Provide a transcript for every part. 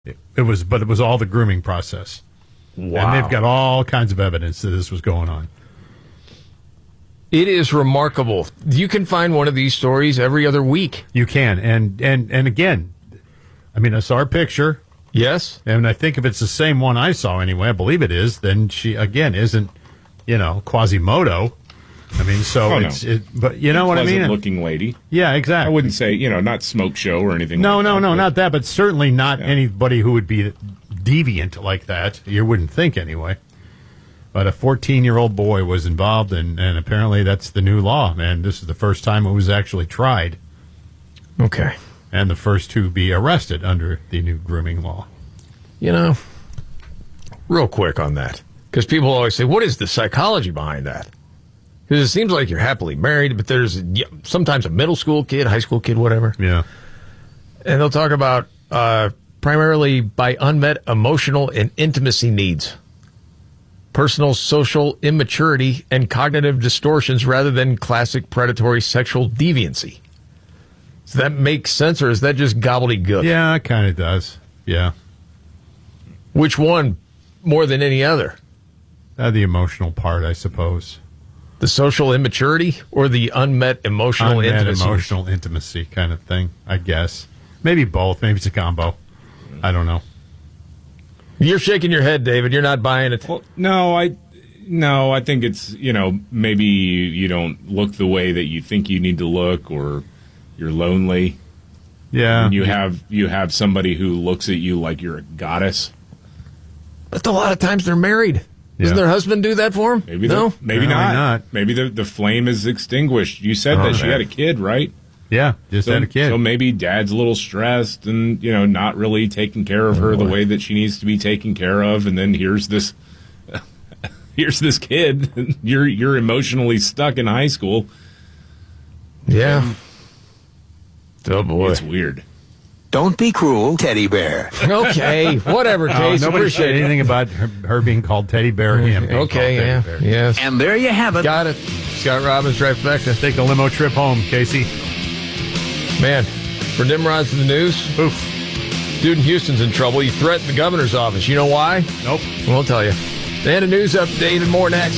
But it was all the grooming process. Wow. And they've got all kinds of evidence that this was going on. It is remarkable. You can find one of these stories every other week. You can. And again, I mean, I saw her picture. Yes. And I think if it's the same one I saw anyway, I believe it is, then she, again, isn't, Quasimodo. I mean, so but you know what I mean? Looking lady. Yeah, exactly. I wouldn't say, not smoke show or anything No, like that. No, not that, but certainly not anybody who would be deviant like that. You wouldn't think anyway. But a 14-year-old boy was involved, and apparently that's the new law, and this is the first time it was actually tried. Okay. And the first to be arrested under the new grooming law. Real quick on that, because people always say, what is the psychology behind that? Because it seems like you're happily married, but there's sometimes a middle school kid, high school kid, whatever. Yeah. And they'll talk about primarily by unmet emotional and intimacy needs, personal social immaturity, and cognitive distortions rather than classic predatory sexual deviancy. Does that make sense, or is that just gobbledygook? Yeah, it kind of does. Yeah. Which one more than any other? The emotional part, I suppose. The social immaturity or the unmet emotional intimacy? Emotional intimacy kind of thing, I guess. Maybe both. Maybe it's a combo. I don't know. You're shaking your head, David. You're not buying it. Well, no, I think it's, maybe you don't look the way that you think you need to look, or you're lonely. Yeah. And you have somebody who looks at you like you're a goddess. But a lot of times they're married. Doesn't their husband do that for them? Maybe no. Maybe not. Maybe the flame is extinguished. You said that she had a kid, right? Yeah, had a kid. So maybe dad's a little stressed and, not really taking care of her the way that she needs to be taken care of. And then here's this kid. You're emotionally stuck in high school. Yeah. Oh, boy. It's weird. Don't be cruel, Teddy Bear. Okay, whatever, Case. Nobody said anything about her being called Teddy Bear. Him being okay, called yeah. Teddy Bear. Yes. And there you have it. Got it. Scott Robbins, trifecta. Take a limo trip home, Casey. Man, for Nimrod's in the news. Oof. Dude in Houston's in trouble. He threatened the governor's office. You know why? Nope. We'll tell you. They had a news update and more next.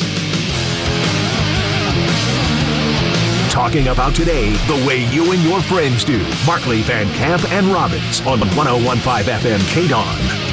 Talking about today the way you and your friends do. Markley, Van Camp, and Robbins on 101.5 FM KDON.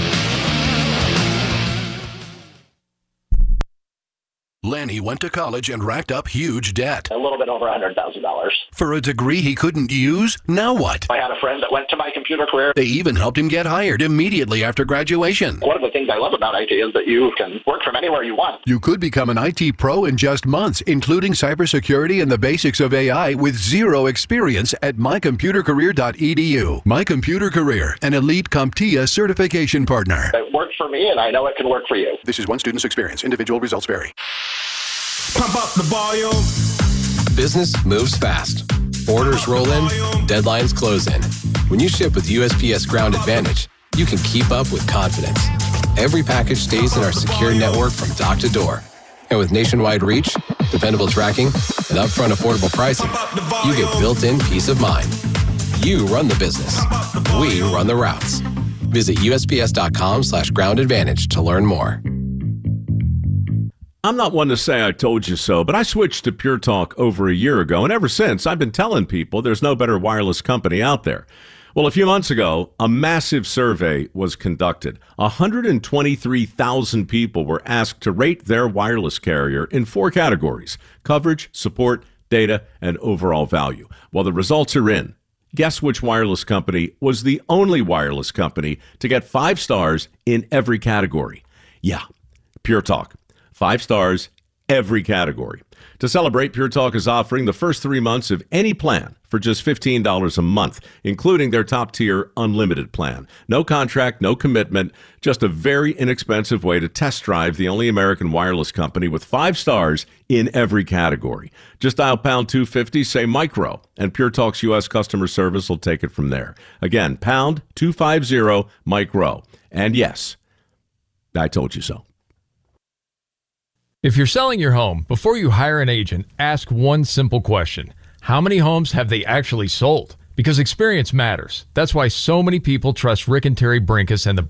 Lanny went to college and racked up huge debt. A little bit over $100,000. For a degree he couldn't use? Now what? I had a friend that went to My Computer Career. They even helped him get hired immediately after graduation. One of the things I love about IT is that you can work from anywhere you want. You could become an IT pro in just months, including cybersecurity and the basics of AI with zero experience at mycomputercareer.edu. My Computer Career, an elite CompTIA certification partner. It worked for me, and I know it can work for you. This is one student's experience. Individual results vary. Pump up the volume. Business moves fast. Orders roll in, deadlines close in. When you ship with USPS Ground Advantage, you can keep up with confidence. Every package stays in our secure network from dock to door. And with nationwide reach, dependable tracking, and upfront affordable pricing, you get built-in peace of mind. You run the business. We run the routes. Visit USPS.com/Ground Advantage to learn more. I'm not one to say I told you so, but I switched to Pure Talk over a year ago, and ever since, I've been telling people there's no better wireless company out there. Well, a few months ago, a massive survey was conducted. 123,000 people were asked to rate their wireless carrier in 4 categories: coverage, support, data, and overall value. Well, the results are in. Guess which wireless company was the only wireless company to get 5 stars in every category? Yeah, Pure Talk. 5 stars, every category. To celebrate, Pure Talk is offering the first 3 months of any plan for just $15 a month, including their top-tier unlimited plan. No contract, no commitment, just a very inexpensive way to test drive the only American wireless company with 5 stars in every category. Just dial pound 250, say micro, and Pure Talk's U.S. customer service will take it from there. Again, pound 250, micro. And yes, I told you so. If you're selling your home, before you hire an agent, ask one simple question. How many homes have they actually sold? Because experience matters. That's why so many people trust Rick and Terry Brinkus and the